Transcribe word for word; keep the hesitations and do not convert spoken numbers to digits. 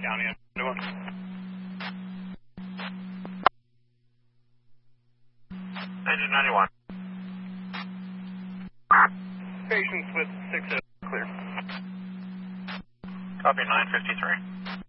County, anyone? Engine ninety-one. Patients with six oh, clear. Copy nine fifty-three.